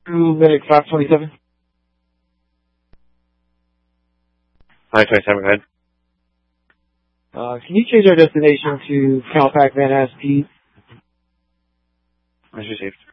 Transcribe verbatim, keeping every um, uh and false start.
Two minute five twenty-seven. five twenty-seven, go ahead. Uh, can you change our destination to Calpac Van Ness, Pete? That's received.